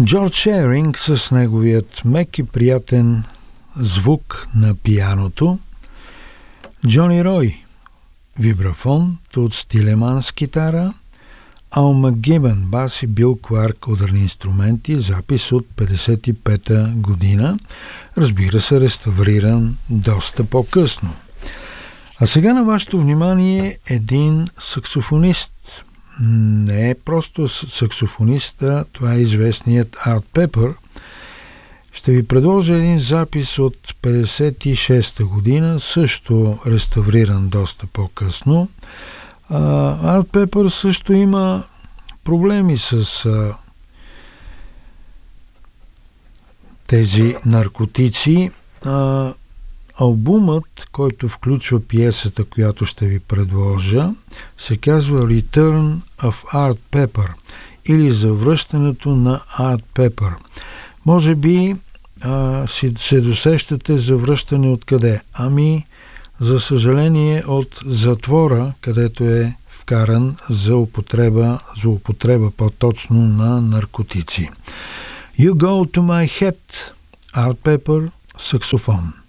Джордж Шеринг с неговият мек и приятен звук на пианото, Джони Рой вибрафон, Тутс Тилеманс китара, Ал Макгибън бас и Бил Кларк ударни инструменти, запис от 55-та година, разбира се, реставриран доста по-късно. А сега на вашето внимание един саксофонист. Не е просто саксофонист, а това е известният Арт Пепър. Ще ви предложа един запис от 56-та година, също реставриран доста по-късно. Арт Пепър също има проблеми с тези наркотици. Албумът, който включва пиесата, която ще ви предложа, се казва Return of Art Pepper или Завръщането на Арт Пепър. Може би се досещате за връщане от къде? Ами, за съжаление, от затвора, където е вкаран за употреба по-точно на наркотици. You Go to My Head, Арт Пепър, саксофон.